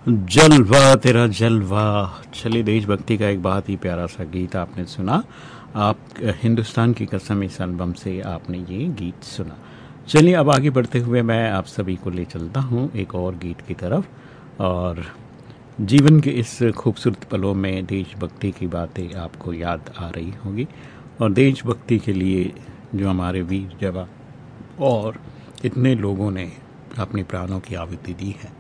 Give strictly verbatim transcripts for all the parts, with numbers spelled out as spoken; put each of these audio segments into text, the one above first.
जलवा तेरा जलवा। चलिए, देशभक्ति का एक बहुत ही प्यारा सा गीत आपने सुना। आप हिंदुस्तान की कसम इस एल्बम से आपने ये गीत सुना। चलिए, अब आगे बढ़ते हुए मैं आप सभी को ले चलता हूँ एक और गीत की तरफ। और जीवन के इस खूबसूरत पलों में देशभक्ति की बातें आपको याद आ रही होगी, और देशभक्ति के लिए जो हमारे वीर जवान और इतने लोगों ने अपने प्राणों की आहुति दी है,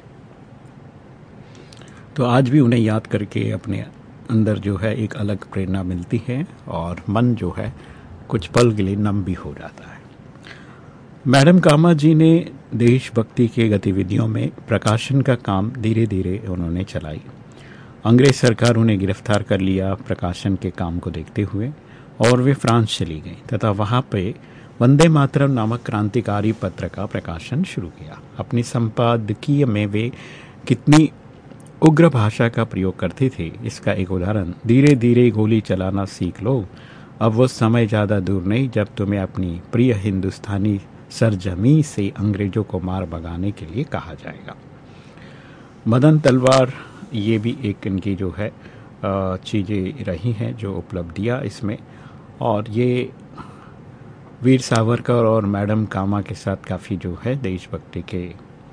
तो आज भी उन्हें याद करके अपने अंदर जो है एक अलग प्रेरणा मिलती है और मन जो है कुछ पल के लिए नम भी हो जाता है। मैडम कामा जी ने देशभक्ति के गतिविधियों में प्रकाशन का काम धीरे धीरे उन्होंने चलाई। अंग्रेज सरकार उन्हें गिरफ्तार कर लिया प्रकाशन के काम को देखते हुए, और वे फ्रांस चली गई तथा वहाँ पे वंदे मातरम नामक क्रांतिकारी पत्र का प्रकाशन शुरू किया। अपनी संपादकीय में वे कितनी उग्र भाषा का प्रयोग करते थे, इसका एक उदाहरण, धीरे धीरे गोली चलाना सीख लो, अब वो समय ज़्यादा दूर नहीं जब तुम्हें अपनी प्रिय हिंदुस्तानी सरजमी से अंग्रेजों को मार भगाने के लिए कहा जाएगा। मदन तलवार, ये भी एक इनकी जो है चीज़ें रही हैं, जो उपलब्धियाँ इसमें, और ये वीर सावरकर और मैडम कामा के साथ काफ़ी जो है देशभक्ति के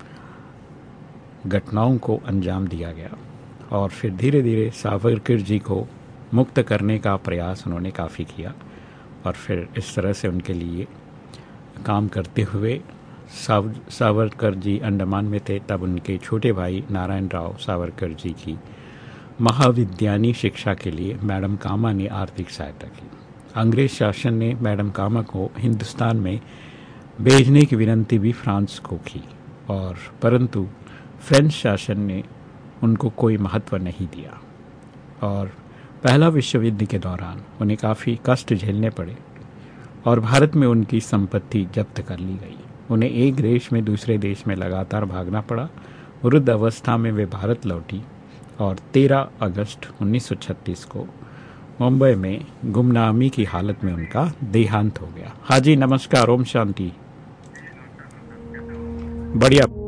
घटनाओं को अंजाम दिया गया। और फिर धीरे धीरे सावरकर जी को मुक्त करने का प्रयास उन्होंने काफ़ी किया, और फिर इस तरह से उनके लिए काम करते हुए साव सावरकर जी अंडमान में थे, तब उनके छोटे भाई नारायण राव सावरकर जी की महाविद्यालयी शिक्षा के लिए मैडम कामा ने आर्थिक सहायता की। अंग्रेज शासन ने मैडम कामा को हिंदुस्तान में भेजने की विनती भी फ्रांस को की, और परंतु फ्रेंच शासन ने उनको कोई महत्व नहीं दिया, और पहला विश्व युद्ध के दौरान उन्हें काफ़ी कष्ट झेलने पड़े और भारत में उनकी संपत्ति जब्त कर ली गई। उन्हें एक देश में दूसरे देश में लगातार भागना पड़ा। वृद्ध अवस्था में वे भारत लौटी और तेरह अगस्त उन्नीस सौ छत्तीस को मुंबई में गुमनामी की हालत में उनका देहांत हो गया। हाँ जी, नमस्कार, ओम शांति। बढ़िया।